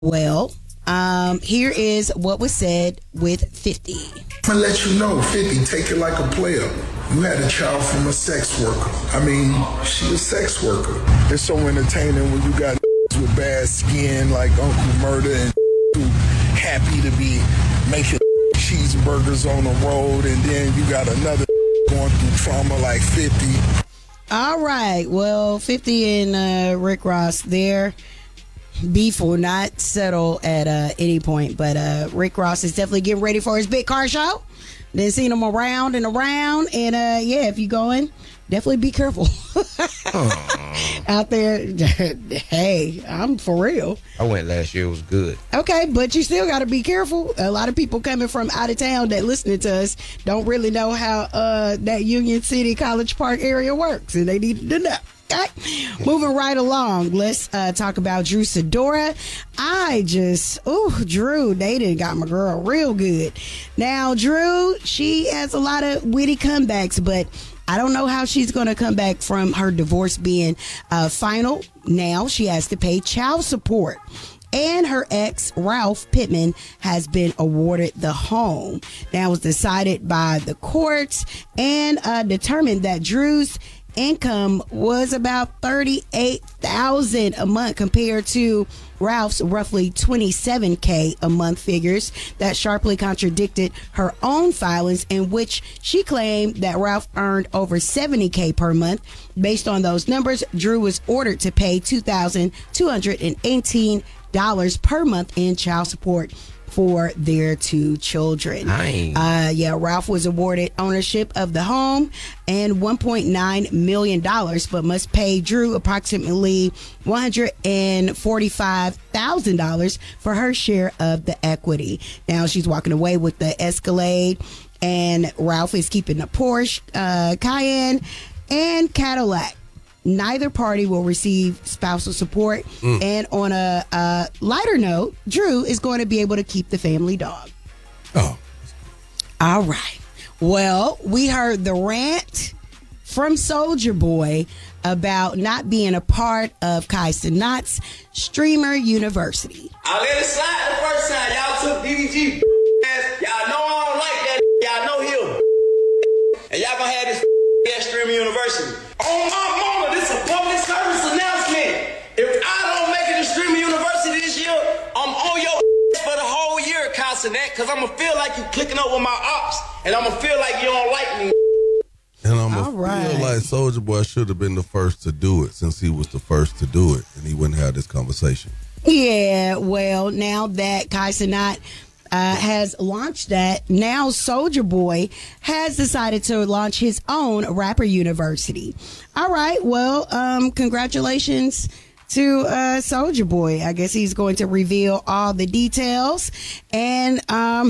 Well, here is what was said with 50. I'm gonna let you know, 50, take it like a player. You had a child from a sex worker. I mean, she a sex worker. It's so entertaining when you got with bad skin like Uncle Murder and who happy to be making cheeseburgers on the road, and then you got another going through trauma like 50. All right. Well, 50 and Rick Ross, their beef will not settle at any point. But Rick Ross is definitely getting ready for his big car show. Then seen him around and around. And yeah, if you going, definitely be careful out there. Hey, I'm for real. I went last year. It was good. Okay, but you still got to be careful. A lot of people coming from out of town that listening to us don't really know how that Union City College Park area works, and they need to know. Okay. Moving right along, let's talk about Drew Sidora. Drew, they done got my girl real good. Now, Drew, she has a lot of witty comebacks, but I don't know how she's going to come back from her divorce being final. Now she has to pay child support. And her ex, Ralph Pittman, has been awarded the home. Now it was decided by the courts and determined that Drew's income was about $38,000 a month compared to Ralph's roughly $27K a month figures that sharply contradicted her own filings, in which she claimed that Ralph earned over $70K per month. Based on those numbers, Drew was ordered to pay $2,218 per month in child support for their two children. Ralph was awarded ownership of the home and $1.9 million, but must pay Drew approximately $145,000 for her share of the equity. Now she's walking away with the Escalade, and Ralph is keeping the Porsche, Cayenne, and Cadillac. Neither party will receive spousal support. And on a lighter note, Drew is going to be able to keep the family dog. Oh. All right. Well, we heard the rant from Soulja Boy about not being a part of Kai Cenat's Streamer University. I let it slide the first time. Y'all took DDG. Y'all know I don't like that. Y'all know him. And y'all gonna have this Streamer University. On my mama, this is a public service announcement. If I don't make it to Streamer University this year, I'm on your for the whole year, Kai Cenat, because I'm going to feel like you clicking up with my ops, and I'm going to feel like you don't like me. And I'm going to feel like Soulja Boy should have been the first to do it, since he was the first to do it, and he wouldn't have this conversation. Yeah, well, now that Kai Cenat has launched that, now Soulja Boy has decided to launch his own rapper university. All right, well, congratulations to Soulja Boy. I guess he's going to reveal all the details. And I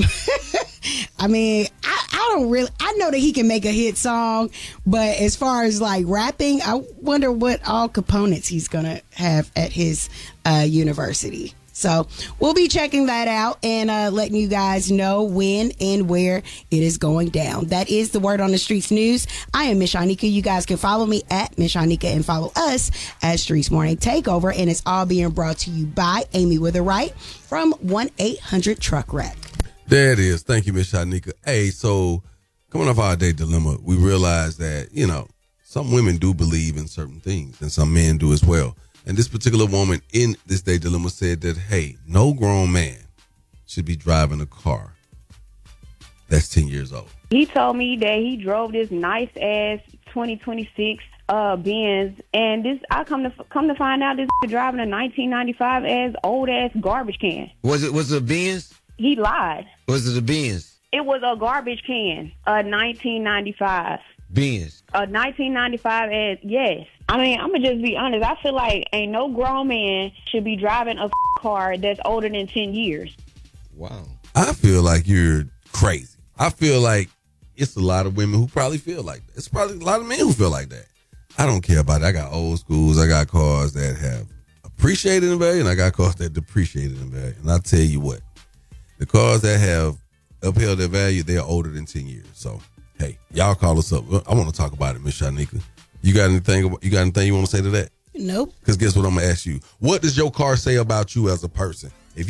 mean, I know that he can make a hit song, but as far as like rapping, I wonder what all components he's gonna have at his university. So we'll be checking that out and letting you guys know when and where it is going down. That is the Word on the Streets news. I am Miss Shanika. You guys can follow me at Miss Shanika and follow us at Streets Morning Takeover. And it's all being brought to you by Amy Witherwright from 1-800-TRUCK-WRECK. There it is. Thank you, Miss Shanika. Hey, so coming off our day dilemma, we realized that, some women do believe in certain things and some men do as well. And this particular woman in this day dilemma said that, hey, no grown man should be driving a car that's 10 years old. He told me that he drove this nice ass 2026 Benz, and this I come to find out this driving a 1995 ass old ass garbage can. Was it a Benz? He lied. Was it a Benz? It was a garbage can, a 1995 Benz. A 1995 ass, yes. I mean, I'm going to just be honest. I feel like ain't no grown man should be driving a car that's older than 10 years. Wow. I feel like you're crazy. I feel like it's a lot of women who probably feel like that. It's probably a lot of men who feel like that. I don't care about it. I got old schools. I got cars that have appreciated in value, and I got cars that depreciated in value. And I'll tell you what, the cars that have upheld their value, they're older than 10 years. So, hey, y'all call us up. I want to talk about it, Miss Shanika. You got anything you want to say to that? Nope. Because guess what I'm going to ask you? What does your car say about you as a person?